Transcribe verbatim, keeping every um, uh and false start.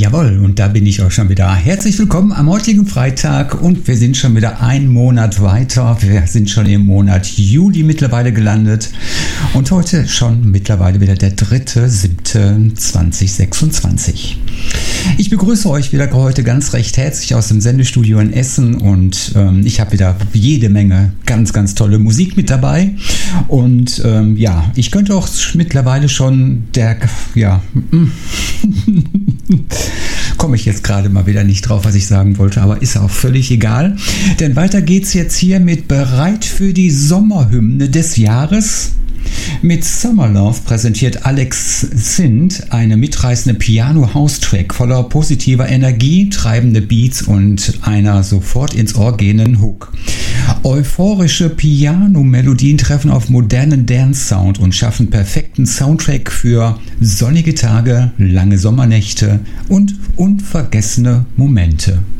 Jawohl, und da bin ich auch schon wieder. Herzlich willkommen am heutigen Freitag und wir sind schon wieder einen Monat weiter. Wir sind schon im Monat Juli mittlerweile gelandet und heute schon mittlerweile wieder der dritte siebte zweitausendsechsundzwanzig. Ich begrüße euch wieder heute ganz recht herzlich aus dem Sendestudio in Essen und ähm, ich habe wieder jede Menge ganz, ganz tolle Musik mit dabei und ähm, ja, ich könnte auch mittlerweile schon der, ja, komme ich jetzt gerade mal wieder nicht drauf, was ich sagen wollte, aber ist auch völlig egal, denn weiter geht's jetzt hier mit Bereit für die Sommerhymne des Jahres. Mit Summer Love präsentiert Alex Sint eine mitreißende Piano-House-Track voller positiver Energie, treibende Beats und einer sofort ins Ohr gehenden Hook. Euphorische Piano-Melodien treffen auf modernen Dance-Sound und schaffen perfekten Soundtrack für sonnige Tage, lange Sommernächte und unvergessene Momente.